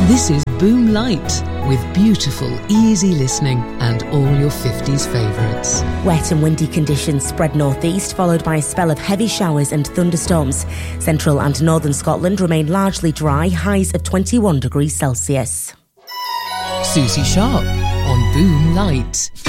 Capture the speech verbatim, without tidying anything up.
This is Boom Light, with beautiful, easy listening and all your fifties favourites. Wet and windy conditions spread northeast, followed by a spell of heavy showers and thunderstorms. Central and northern Scotland remain largely dry, highs of twenty-one degrees Celsius. Susie Sharp on Boom Light.